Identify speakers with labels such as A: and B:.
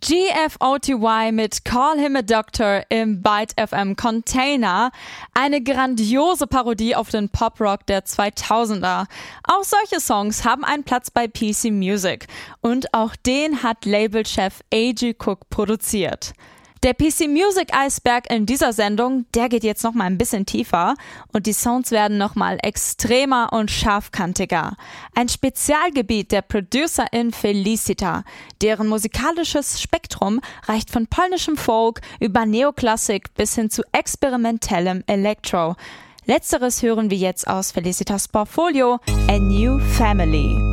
A: GFOTY mit Call Him a Doctor im Byte FM Container. Eine grandiose Parodie auf den Pop-Rock der 2000er. Auch solche Songs haben einen Platz bei PC Music. Und auch den hat Labelchef A.G. Cook produziert. Der PC Music Eisberg in dieser Sendung, der geht jetzt noch mal ein bisschen tiefer und die Sounds werden noch mal extremer und scharfkantiger. Ein Spezialgebiet der Producerin Felicita, deren musikalisches Spektrum reicht von polnischem Folk über Neoklassik bis hin zu experimentellem Electro. Letzteres hören wir jetzt aus Felicitas Portfolio, A New Family.